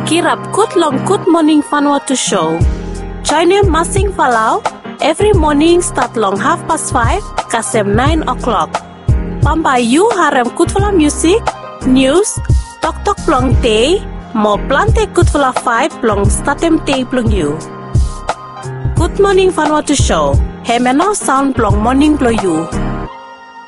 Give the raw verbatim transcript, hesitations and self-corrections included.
Kirap kut long Good Morning Vanuatu show. Join him Masing Falau every morning start long half past five kasem nine o'clock. Pamba you harem kutfula music, news, tok tok plong te, mo plante kutfula five plong statem te plong you. Good Morning Vanuatu show. Hemeno sound plong morning plong you.